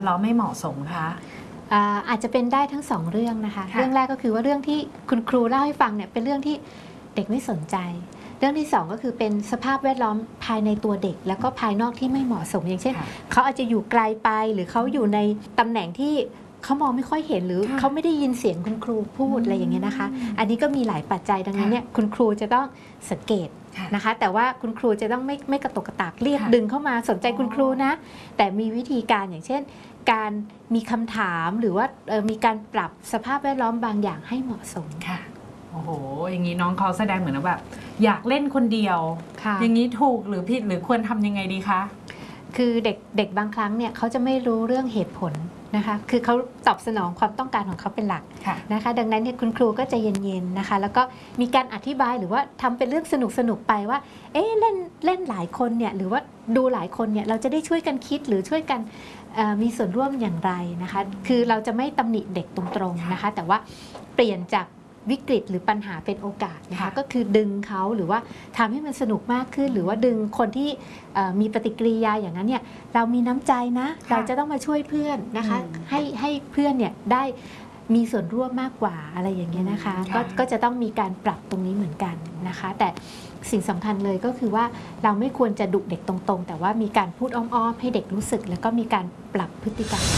เราไม่เหมาะสมคะอาจจะเป็นได้ทั้ง2เรื่องนะคะเรื่องแรกก็คือว่าเรื่องที่คุณครูเล่าให้ฟังเนี่ยเป็นเรื่องที่เด็กไม่สนใจเรื่องที่2ก็คือเป็นสภาพแวดล้อมภายในตัวเด็กแล้วก็ภายนอกที่ไม่เหมาะสมอย่างเช่นเขาอาจจะอยู่ไกลไปหรือเขาอยู่ในตำแหน่งที่เขามองไม่ค่อยเห็นหรือเขาไม่ได้ยินเสียงคุณครูพูดอะไรอย่างเงี้ยนะคะอันนี้ก็มีหลายปัจจัยดังนั้นเนี่ยคุณครูจะต้องสังเกตนะคะแต่ว่าคุณครูจะต้องไม่กระตกกระตากเรียกดึงเข้ามาสนใจคุณครูนะแต่มีวิธีการอย่างเช่นการมีคำถามหรือว่ามีการปรับสภาพแวดล้อมบางอย่างให้เหมาะสมค่ะโอ้โหอย่างนี้น้องเขาแสดงเหมือนแบบอยากเล่นคนเดียวอย่างนี้ถูกหรือผิดหรือควรทำยังไงดีคะคือเด็กบางครั้งเนี่ยเขาจะไม่รู้เรื่องเหตุผลนะคะคือเขาตอบสนองความต้องการของเขาเป็นหลักนะคะดังนั้นเนี่ยคุณครูก็จะเย็นๆนะคะแล้วก็มีการอธิบายหรือว่าทำเป็นเรื่องสนุกไปว่าเล่นหลายคนเนี่ยหรือว่าดูหลายคนเนี่ยเราจะได้ช่วยกันคิดหรือช่วยกันมีส่วนร่วมอย่างไรนะคะคือเราจะไม่ตำหนิเด็กตรงๆนะคะแต่ว่าเปลี่ยนจากวิกฤตหรือปัญหาเป็นโอกาสนะคะก็คือดึงเขาหรือว่าทำให้มันสนุกมากขึ้นหรือว่าดึงคนที่มีปฏิกิริยาอย่างนั้นเนี่ยเรามีน้ำใจนะเราจะต้องมาช่วยเพื่อนนะคะให้เพื่อนเนี่ยได้มีส่วนร่วมมากกว่าอะไรอย่างเงี้ยนะคะก็จะต้องมีการปรับตรงนี้เหมือนกันนะคะแต่สิ่งสำคัญเลยก็คือว่าเราไม่ควรจะดุเด็กตรงๆแต่ว่ามีการพูดอ้อมๆให้เด็กรู้สึกแล้วก็มีการปรับพฤติกรรม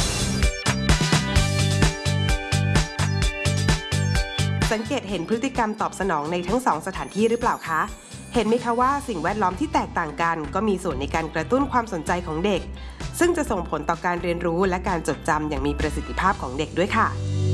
สังเกตเห็นพฤติกรรมตอบสนองในทั้ง2สถานที่หรือเปล่าคะเห็นไหมคะว่าสิ่งแวดล้อมที่แตกต่างกันก็มีส่วนในการกระตุ้นความสนใจของเด็กซึ่งจะส่งผลต่อการเรียนรู้และการจดจำอย่างมีประสิทธิภาพของเด็กด้วยค่ะ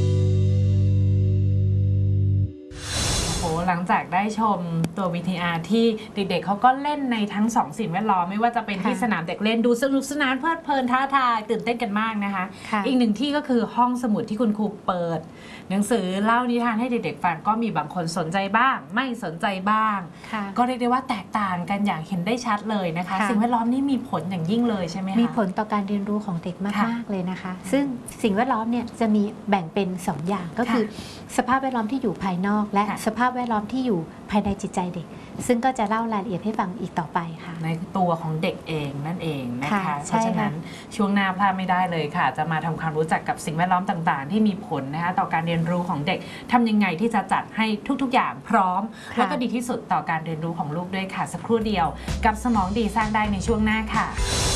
หลังจากได้ชมตัว VTR ที่เด็กๆเขาก็เล่นในทั้ง2สิ่งแวดล้อมไม่ว่าจะเป็นที่สนามเด็กเล่นดูสนุกสนานเพลิดเพลินท้าทายตื่นเต้นกันมากนะคะอีกหนึ่งที่ก็คือห้องสมุดที่คุณครูเปิดหนังสือเล่านิทานให้เด็กๆฟังก็มีบางคนสนใจบ้างไม่สนใจบ้างก็เรียกได้ว่าแตกต่างกันอย่างเห็นได้ชัดเลยนะคะสิ่งแวดล้อมนี่มีผลอย่างยิ่งเลยใช่ไหมคะมีผลต่อการเรียนรู้ของเด็กมากๆเลยนะคะซึ่งสิ่งแวดล้อมเนี่ยจะมีแบ่งเป็น2อย่างก็คือสภาพแวดล้อมที่อยู่ภายนอกและสภาพแวดล้อมที่อยู่ภายในจิตใจเด็กซึ่งก็จะเล่ารายละเอียดให้ฟังอีกต่อไปค่ะในตัวของเด็กเองนั่นเองนะคะเพราะฉะนั้นช่วงหน้าพลาดไม่ได้เลยค่ะจะมาทำความรู้จักกับสิ่งแวดล้อมต่างๆที่มีผลนะคะต่อการเรียนรู้ของเด็กทำยังไงที่จะจัดให้ทุกๆอย่างพร้อมแล้วก็ดีที่สุดต่อการเรียนรู้ของลูกด้วยค่ะสักครู่เดียวกับสมองดีสร้างได้ในช่วงหน้าค่ะ